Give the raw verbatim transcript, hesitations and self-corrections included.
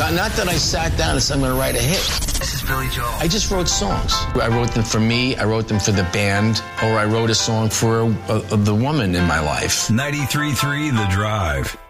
Not, not that I sat down and said I'm going to write a hit. This is Billy Joel. I just wrote songs. I wrote them for me, I wrote them for the band, or I wrote a song for a, a, the woman in my life. ninety-three point three The Drive.